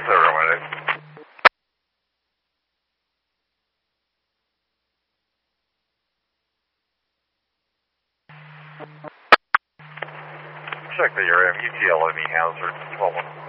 Affirmative. Check the area. UTL any hazard. 12-1.